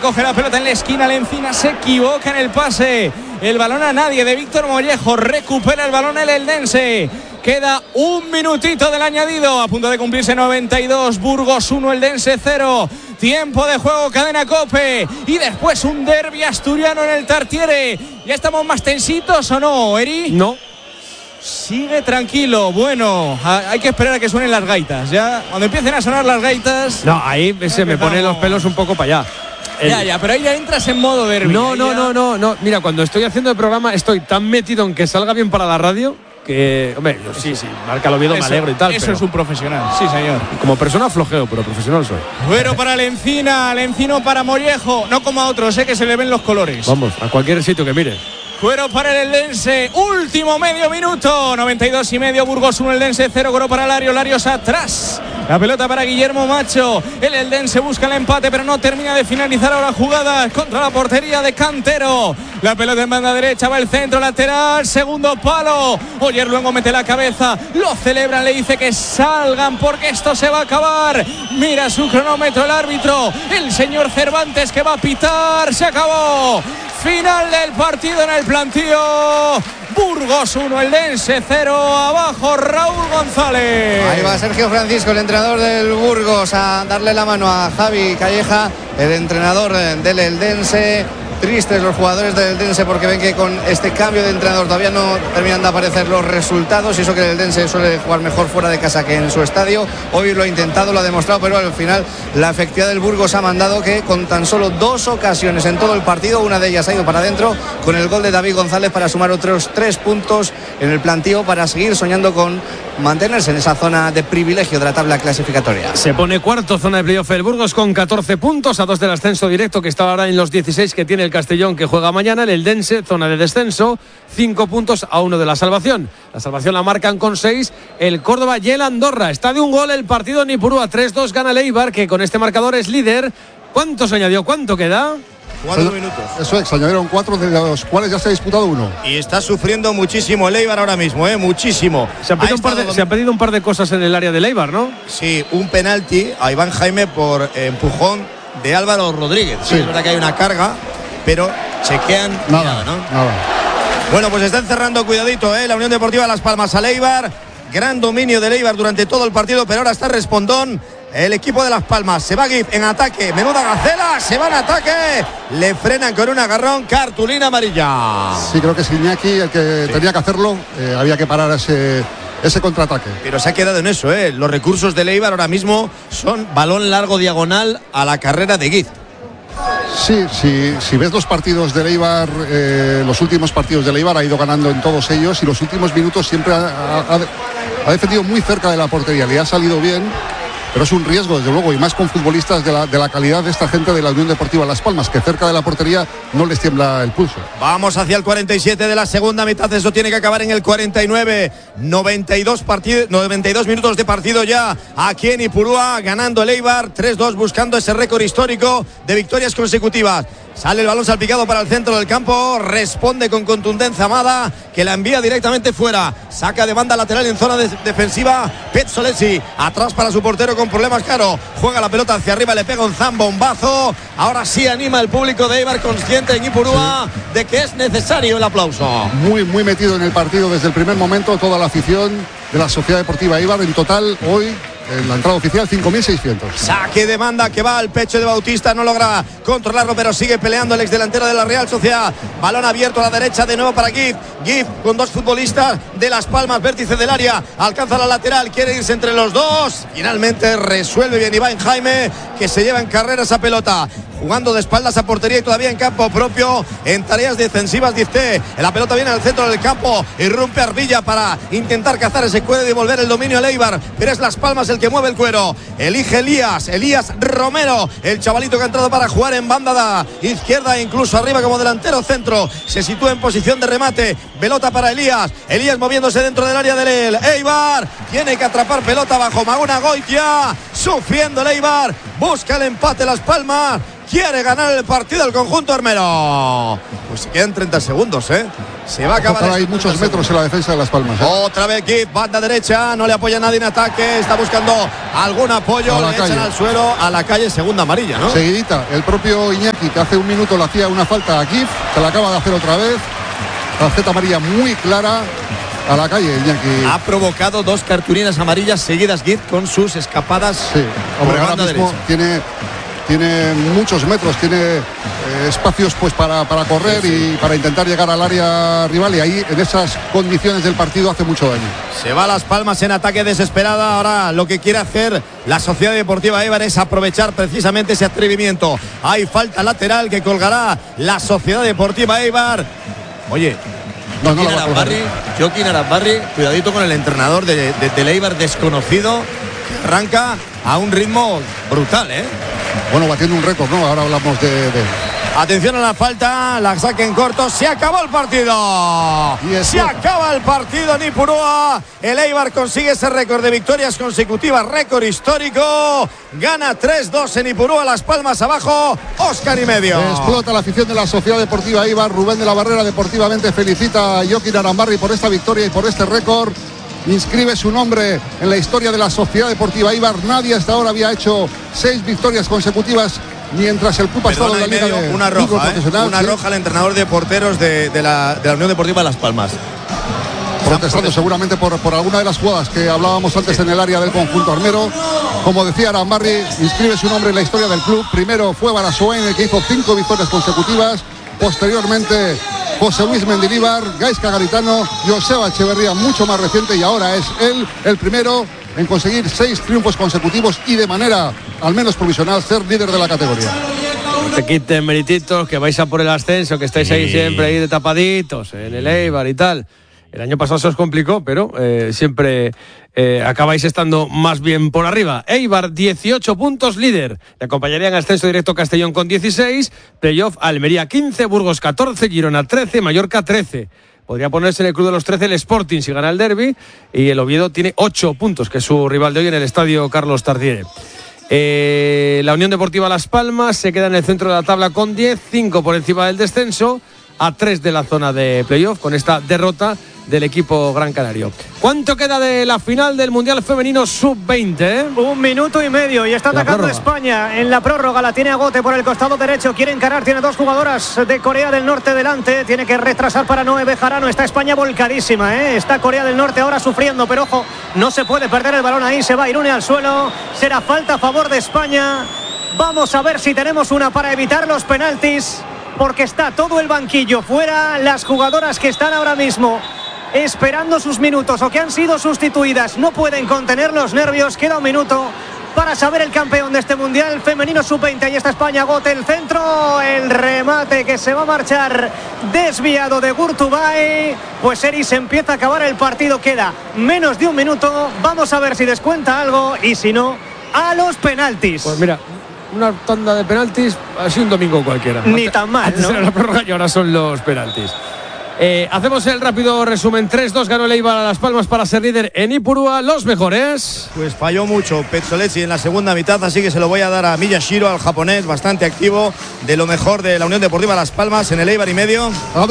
recoge la pelota en la esquina. Lencina se equivoca en el pase. El balón a nadie de Víctor Mollejo. Recupera el balón el eldense. Queda un minutito del añadido. A punto de cumplirse 92. Burgos 1, Eldense 0. Tiempo de juego, cadena COPE. Y después un derbi asturiano en el Tartiere. ¿Ya estamos más tensitos o no, Eri? No. Sigue tranquilo. Bueno, hay que esperar a que suenen las gaitas. Ya, cuando empiecen a sonar las gaitas. No, ahí se me ponen los pelos un poco para allá. Ya, pero ahí ya entras en modo derbi. No. Mira, cuando estoy haciendo el programa estoy tan metido en que salga bien para la radio que, hombre, sí, Marca el Oviedo, me alegro y tal. Eso es un profesional, sí, señor. Como persona flojeo, pero profesional soy. Bueno, para Lencino para Mollejo. No como a otros, que se le ven los colores. Vamos, a cualquier sitio que mire. Cuero para el eldense, último medio minuto, 92,5, Burgos 1, Eldense 0, Cuero para Larios atrás. La pelota para Guillermo Macho. El eldense busca el empate, pero no termina de finalizar ahora jugada contra la portería de Cantero. La pelota en banda derecha, va el centro lateral, segundo palo. Oyer luego mete la cabeza, lo celebran, le dice que salgan porque esto se va a acabar. Mira su cronómetro el árbitro, el señor Cervantes, que va a pitar. Se acabó. Final del partido en el plantío. Burgos 1, Eldense 0. Abajo Raúl González. Ahí va Sergio Francisco, el entrenador del Burgos, a darle la mano a Javi Calleja, el entrenador del Eldense. Tristes los jugadores del Eldense porque ven que con este cambio de entrenador todavía no terminan de aparecer los resultados, y eso que el Eldense suele jugar mejor fuera de casa que en su estadio. Hoy lo ha intentado, lo ha demostrado, pero al final la efectividad del Burgos ha mandado que con tan solo 2 ocasiones en todo el partido, una de ellas ha ido para adentro, con el gol de David González, para sumar otros 3 puntos en el plantío, para seguir soñando con mantenerse en esa zona de privilegio de la tabla clasificatoria. Se pone cuarto, zona de playoff el Burgos con 14 puntos, a 2 del ascenso directo, que está ahora en los 16 que tiene el Castellón, que juega mañana. El Eldense, zona de descenso, 5 puntos a 1 de la salvación. La salvación la marcan con 6 el Córdoba y el Andorra. Está de un gol el partido en Ipurúa. 3-2 gana el Eibar, que con este marcador es líder. ¿Cuánto se añadió? ¿Cuánto queda? 4 minutos. Eso es, se añadieron 4, de los cuales ya se ha disputado 1. Y está sufriendo muchísimo el Eibar ahora mismo, muchísimo. Se han pedido un par de cosas en el área del Eibar, ¿no? Sí, un penalti a Iván Jaime por empujón de Álvaro Rodríguez. Sí, es verdad que hay una carga, pero chequean nada. Bueno, pues está encerrando, cuidadito, la Unión Deportiva Las Palmas al Eibar. Gran dominio del Eibar durante todo el partido, pero ahora está respondón el equipo de Las Palmas. Se va Gif en ataque, menuda gacela, se va en ataque, le frenan con un agarrón, cartulina amarilla. Sí, creo que es Iñaki el que tenía que hacerlo, había que parar ese contraataque. Pero se ha quedado en eso, los recursos del Eibar ahora mismo son balón largo diagonal a la carrera de Gif. Sí, si ves los partidos del Eibar, los últimos partidos del Eibar ha ido ganando en todos ellos, y los últimos minutos siempre ha defendido muy cerca de la portería, le ha salido bien, pero es un riesgo, desde luego, y más con futbolistas de la calidad de esta gente de la Unión Deportiva Las Palmas, que cerca de la portería no les tiembla el pulso. Vamos hacia el 47 de la segunda mitad, eso tiene que acabar en el 49. 92 minutos de partido ya aquí en Ipurúa, ganando el Eibar 3-2, buscando ese récord histórico de victorias consecutivas. Sale el balón salpicado para el centro del campo, responde con contundencia Amada, que la envía directamente fuera, saca de banda lateral en zona defensiva Pezzolesi, atrás para su portero con problemas, claro, juega la pelota hacia arriba, le pega un zambombazo. Ahora sí anima el público de Eibar, consciente en Ipurúa de que es necesario el aplauso. Muy metido en el partido desde el primer momento toda la afición de la Sociedad Deportiva Eibar. En total hoy, en la entrada oficial, 5.600. Saque de banda que va al pecho de Bautista, no logra controlarlo, pero sigue peleando el ex delantero de la Real Sociedad. Balón abierto a la derecha de nuevo para Gif con 2 futbolistas de Las Palmas, vértice del área, alcanza la lateral, quiere irse entre los dos, finalmente resuelve bien Iván Jaime, que se lleva en carrera esa pelota, jugando de espaldas a portería y todavía en campo propio, en tareas defensivas. Dice, la pelota viene al centro del campo, irrumpe Arbilla para intentar cazar ese cuero y devolver el dominio al Eibar, pero es Las Palmas el que mueve el cuero. Elige Elías Romero, el chavalito que ha entrado para jugar en banda izquierda, incluso arriba como delantero centro, se sitúa en posición de remate. Pelota para Elías moviéndose dentro del área del Eibar, tiene que atrapar pelota bajo Maguna Goitia, sufriendo el Eibar, busca el empate Las Palmas, quiere ganar el partido el conjunto armero. Pues se quedan 30 segundos, se va a acabar. Hay muchos metros en la defensa de Las Palmas. Otra vez Gift, banda derecha, no le apoya nadie en ataque, está buscando algún apoyo, le echan al suelo, a la calle, segunda amarilla, ¿no? Seguidita, el propio Iñaki, que hace un minuto le hacía una falta a Gift, se la acaba de hacer otra vez. Tarjeta amarilla muy clara a la calle, Iñaki. Ha provocado 2 cartulinas amarillas seguidas Gift con sus escapadas. Sí, hombre, por ahora banda mismo tiene muchos metros, tiene espacios pues para correr y para intentar llegar al área rival, y ahí en esas condiciones del partido hace mucho daño. Se va Las Palmas en ataque desesperada. Ahora lo que quiere hacer la Sociedad Deportiva Eibar es aprovechar precisamente ese atrevimiento. Hay falta lateral que colgará la Sociedad Deportiva Eibar. Oye, Joaquín Arambarri, cuidadito con el entrenador de Eibar desconocido, que arranca a un ritmo brutal, Bueno, batiendo un récord, ¿no? Ahora hablamos de... Atención a la falta, la saque en corto, se acabó el partido. Se acaba el partido en Ipurúa. El Eibar consigue ese récord de victorias consecutivas, récord histórico. Gana 3-2 en Ipurúa, Las Palmas abajo, Óscar y medio. Explota la afición de la Sociedad Deportiva Eibar. Rubén de la Barrera deportivamente felicita a Joaquín Arambarri por esta victoria y por este récord. Inscribe su nombre en la historia de la Sociedad Deportiva Eibar. Nadie hasta ahora había hecho 6 victorias consecutivas mientras el club ha estado en la Liga de una roja, profesional. Una roja al entrenador de porteros de la Unión Deportiva Las Palmas. Protestando seguramente por alguna de las jugadas que hablábamos antes en el área del conjunto armero. Como decía Arambarri, inscribe su nombre en la historia del club. Primero fue Barasoen, el que hizo 5 victorias consecutivas. Posteriormente José Luis Mendilibar, Gaizka Garitano, Joseba Echeverría, mucho más reciente, y ahora es él el primero en conseguir 6 triunfos consecutivos y de manera al menos provisional ser líder de la categoría. No te quiten merititos, que vais a por el ascenso, que estáis ahí siempre ahí de tapaditos en el Eibar y tal. El año pasado se os complicó, pero siempre acabáis estando más bien por arriba. Eibar, 18 puntos, líder. Le acompañarían ascenso directo Castellón con 16, playoff Almería 15, Burgos 14, Girona 13, Mallorca 13. Podría ponerse en el club de los 13 el Sporting si gana el derbi, y el Oviedo tiene 8 puntos, que es su rival de hoy en el estadio Carlos Tartiere. La Unión Deportiva Las Palmas se queda en el centro de la tabla con 10, 5 por encima del descenso, a 3 de la zona de playoff con esta derrota del equipo gran canario. ¿Cuánto queda de la final del Mundial Femenino Sub-20? 1 minuto y medio y está atacando España en la prórroga. La tiene Agote por el costado derecho, quiere encarar, tiene 2 jugadoras de Corea del Norte delante, tiene que retrasar para Noé Bejarano. Está España volcadísima, está Corea del Norte ahora sufriendo, pero ojo, no se puede perder el balón ahí, se va Irune al suelo, será falta a favor de España. Vamos a ver si tenemos una para evitar los penaltis, porque está todo el banquillo fuera. Las jugadoras que están ahora mismo esperando sus minutos o que han sido sustituidas no pueden contener los nervios. Queda 1 minuto para saber el campeón de este Mundial Femenino Sub-20. Ahí está España, Agote, el centro, el remate que se va a marchar desviado de Gurtubay. Pues Eri, se empieza a acabar el partido, queda menos de 1 minuto. Vamos a ver si descuenta algo y si no, a los penaltis. Pues mira, una tanda de penaltis, así un domingo cualquiera. Ni tan mal, antes era la prórroga y ahora son los penaltis. Hacemos el rápido resumen. 3-2 ganó el Eibar a Las Palmas para ser líder en Ipurúa. Los mejores. Pues falló mucho Pezzolesi en la segunda mitad, así que se lo voy a dar a Miyashiro, al japonés, bastante activo, de lo mejor de la Unión Deportiva Las Palmas en el Eibar y medio.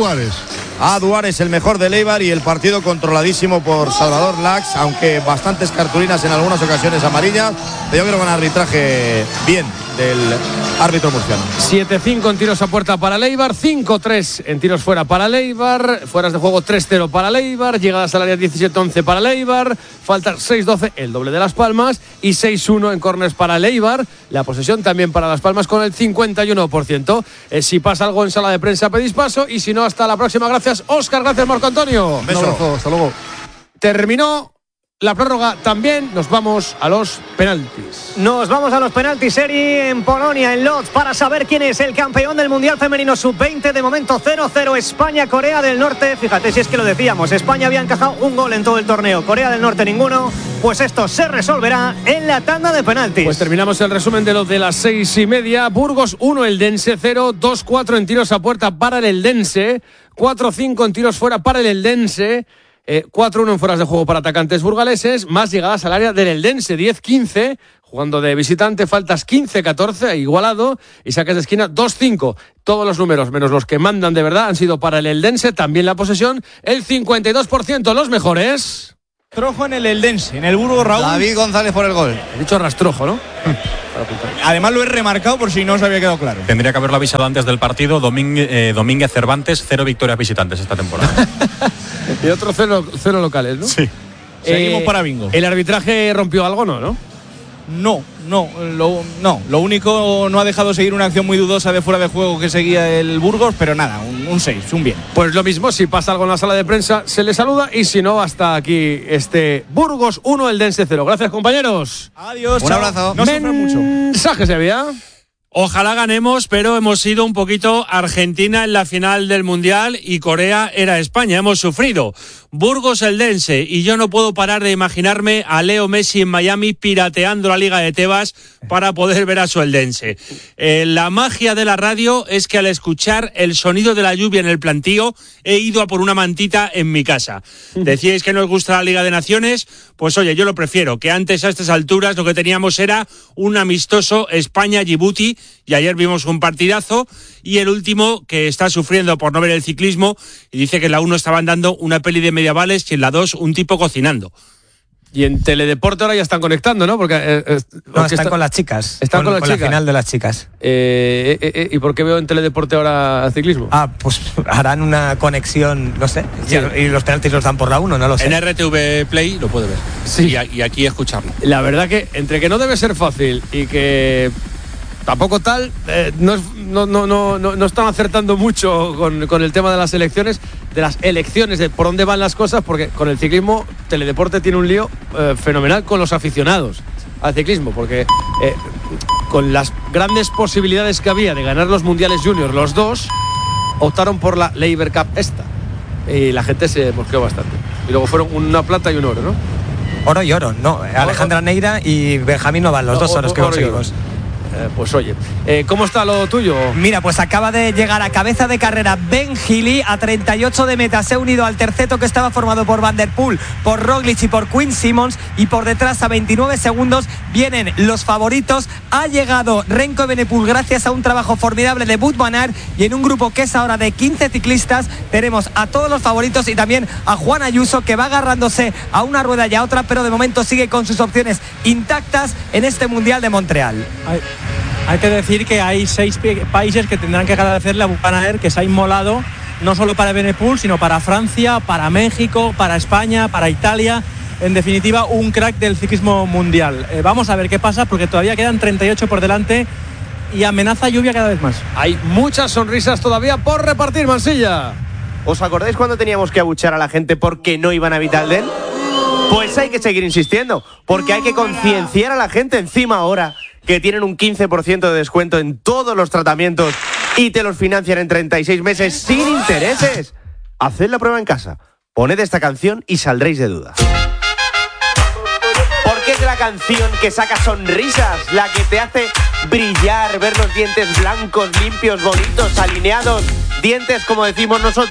A Duares, el mejor del Eibar, y el partido controladísimo por Salvador Lax, aunque bastantes cartulinas en algunas ocasiones amarillas. Pero yo creo que un arbitraje bien del árbitro murciano. 7-5 en tiros a puerta para el Eibar, 5-3 en tiros fuera para el Eibar, fueras de juego 3-0 para el Eibar, llegadas al área 17-11 para el Eibar, falta 6-12, el doble de Las Palmas, y 6-1 en córners para el Eibar. La posesión también para Las Palmas con el 51%. Si pasa algo en sala de prensa pedís paso, y si no, hasta la próxima. Gracias Óscar, gracias Marco Antonio. Un abrazo, hasta luego. Terminó la prórroga también, nos vamos a los penaltis. Nos vamos a los penaltis, Eri, en Polonia, en Lodz, para saber quién es el campeón del Mundial Femenino Sub-20. De momento 0-0 España, Corea del Norte. Fíjate si es que lo decíamos, España había encajado 1 gol en todo el torneo, Corea del Norte ninguno. Pues esto se resolverá en la tanda de penaltis. Pues terminamos el resumen de los de las 6:30. Burgos 1, Eldense 0, 2-4 en tiros a puerta para el Eldense, 4-5 en tiros fuera para el Eldense, 4-1 en fueras de juego para atacantes burgaleses, más llegadas al área del Eldense, 10-15, jugando de visitante, faltas 15-14, igualado, y saques de esquina 2-5. Todos los números, menos los que mandan de verdad, han sido para el Eldense. También la posesión, el 52%, los mejores. Rastrojo en el Eldense, en el Burgos, Raúl. David González por el gol. He dicho Rastrojo, ¿no? Además lo he remarcado por si no os había quedado claro. Tendría que haberlo avisado antes del partido. Domínguez Cervantes, 0 victorias visitantes esta temporada. Y otros 0 locales, ¿no? Sí. Seguimos para bingo. ¿El arbitraje rompió algo, no? No. Lo único, no ha dejado seguir una acción muy dudosa de fuera de juego que seguía el Burgos, pero nada, un 6, un bien. Pues lo mismo, si pasa algo en la sala de prensa, se le saluda, y si no, hasta aquí Burgos 1, Eldense 0. Gracias, compañeros. Adiós, un abrazo. No sufran mucho. Mensajes, había. Ojalá ganemos, pero hemos sido un poquito Argentina en la final del Mundial y Corea era España. Hemos sufrido. Burgos Eldense, y yo no puedo parar de imaginarme a Leo Messi en Miami pirateando la Liga de Tebas para poder ver a su Eldense. La magia de la radio es que al escuchar el sonido de la lluvia en el plantío he ido a por una mantita en mi casa. Decíais que no os gusta la Liga de Naciones, pues oye, yo lo prefiero, que antes a estas alturas lo que teníamos era un amistoso España-Djibouti, y ayer vimos un partidazo, y el último que está sufriendo por no ver el ciclismo, y dice que en la 1 estaban dando una peli de medievales y en la 2 un tipo cocinando. Y en Teledeporte ahora ya están conectando, ¿no? Porque están con las chicas. Están con las chicas. La final de las chicas. ¿Y por qué veo en Teledeporte ahora ciclismo? Pues harán una conexión, no sé. Sí. Y los penaltis los dan por la 1, no lo sé. En RTV Play lo puede ver. Sí. Y aquí escucharlo. La verdad que entre que no debe ser fácil y que tampoco tal, no están acertando mucho con el tema de las elecciones, de por dónde van las cosas, porque con el ciclismo Teledeporte tiene un lío fenomenal con los aficionados al ciclismo, porque con las grandes posibilidades que había de ganar los mundiales juniors, los dos optaron por la Labour Cup y la gente se mosqueó bastante. Y luego fueron una plata y un oro, ¿no? Oro y oro, no. Alejandra Neira y Benjamín no van, los dos oros que conseguimos. Pues oye, ¿cómo está lo tuyo? Mira, pues acaba de llegar a cabeza de carrera Ben Healy a 38 de meta. Se ha unido al terceto que estaba formado por Van der Poel, por Roglic y por Quinn Simmons. Y por detrás, a 29 segundos, vienen los favoritos. Ha llegado Renko Evenepoel gracias a un trabajo formidable de Wout van Aert. Y en un grupo que es ahora de 15 ciclistas, tenemos a todos los favoritos y también a Juan Ayuso, que va agarrándose a una rueda y a otra, pero de momento sigue con sus opciones intactas en este Mundial de Montreal. Hay que decir que hay 6 países que tendrán que agradecerle a Van Aert, que se ha inmolado no solo para Evenepoel, sino para Francia, para México, para España, para Italia. En definitiva, un crack del ciclismo mundial. Vamos a ver qué pasa, porque todavía quedan 38 por delante y amenaza lluvia cada vez más. Hay muchas sonrisas todavía por repartir, Mansilla. ¿Os acordáis cuando teníamos que abuchear a la gente porque no iban a Vitalden? Pues hay que seguir insistiendo, porque hay que concienciar a la gente encima ahora que tienen un 15% de descuento en todos los tratamientos y te los financian en 36 meses sin intereses. Haced la prueba en casa, poned esta canción y saldréis de duda. Porque es la canción que saca sonrisas, la que te hace brillar, ver los dientes blancos, limpios, bonitos, alineados, dientes como decimos nosotros.